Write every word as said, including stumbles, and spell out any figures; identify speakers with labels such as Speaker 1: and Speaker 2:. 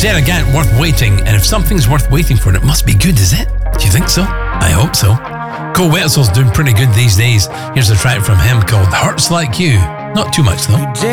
Speaker 1: Sarah Gant, Worth Waiting. And if something's worth waiting for, it must be good, is it? Do you think so? I hope so. Cole Wetzel's doing pretty good these days. Here's a track from him called Hurts Like You. Not too much though.